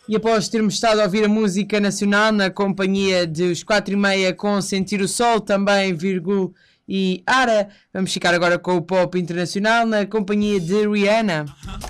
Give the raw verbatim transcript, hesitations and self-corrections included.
E após termos estado a ouvir a música nacional na companhia dos quatro e meia com Sentir o Sol, também Virgul e Ara, vamos ficar agora com o pop internacional na companhia de Rihanna.